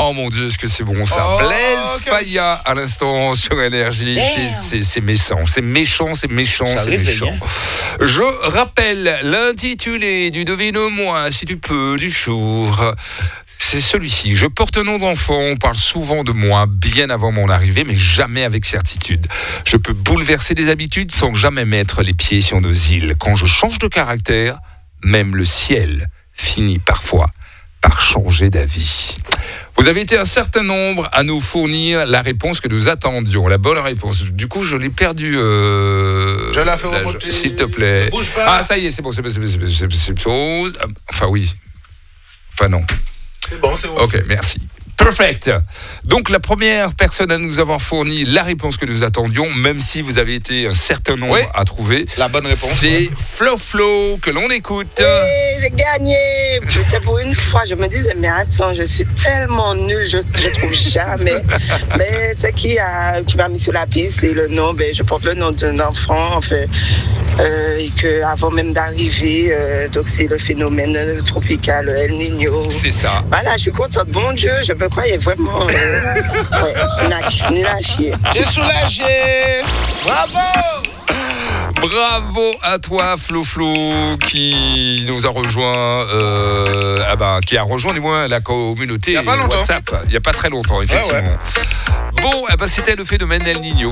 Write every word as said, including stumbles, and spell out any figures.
Oh mon Dieu, est-ce que c'est bon ça. Oh, Blaise okay. Faya à l'instant sur Énergie. C'est, c'est, c'est méchant, c'est méchant, c'est méchant, Ça c'est réveille, méchant. hein. Je rappelle l'intitulé du Devine-moi si tu peux du jour. C'est celui-ci. Je porte un nom d'enfant, on parle souvent de moi bien avant mon arrivée, mais jamais avec certitude. Je peux bouleverser des habitudes sans jamais mettre les pieds sur nos îles. Quand je change de caractère, même le ciel finit parfois par changer d'avis. Vous avez été un certain nombre à nous fournir la réponse que nous attendions, la bonne réponse. Du coup, je l'ai perdu. Euh... Je la fais Là, remonter. je... S'il te plaît. Ne bouge pas. Ah, ça y est, c'est bon, c'est bon, c'est bon, c'est bon, c'est bon, c'est bon. Enfin, oui. Enfin, non. C'est bon, c'est bon. Ok, merci. Perfect. Donc la première personne à nous avoir fourni la réponse que nous attendions, même si vous avez été un certain nombre Oui. à trouver, La bonne réponse. c'est Flo Flo que l'on écoute. Oui, j'ai gagné. C'était pour une fois. Je me disais, mais attends, je suis tellement nulle, je ne trouve jamais. Mais ce qui, a, qui m'a mis sur la piste, c'est le nom. Ben, je porte le nom d'un enfant, en fait. Euh, et qu'avant même d'arriver, euh, donc c'est le phénomène tropical, le El Niño. C'est ça. Voilà, je suis contente. Bon Dieu, je me croyais vraiment. Euh, ouais, nac, nul à chier. T'es soulagé. Bravo. Bravo à toi Flo Flo qui nous a rejoint, euh, ah ben, qui a rejoint du moins la communauté Il y a pas longtemps. WhatsApp. Il n'y a pas très longtemps, effectivement. Ah ouais. Bon, eh ben, c'était le phénomène El Niño.